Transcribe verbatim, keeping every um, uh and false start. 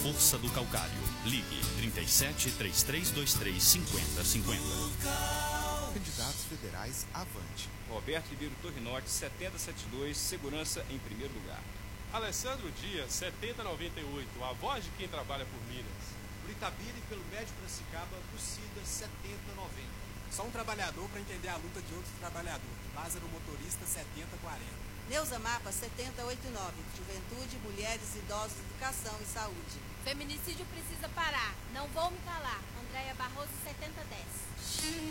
força do calcário. Ligue trinta e sete, três três dois três, cinquenta cinquenta. Candidatos federais Avante. Roberto Ribeiro Torre Norte, setenta setenta e dois, segurança em primeiro lugar. Alessandro Dias, setenta noventa e oito, a voz de quem trabalha por Minas. Itabira pelo Médio Piracicaba, Lucida, setenta noventa. Só um trabalhador para entender a luta de outro trabalhador. Lázaro Motorista, setenta quarenta. Neuza Mapa, setenta oitenta e nove. Juventude, mulheres, idosos, educação e saúde. Feminicídio precisa parar. Não vou me calar. Andréia Barroso, setenta dez.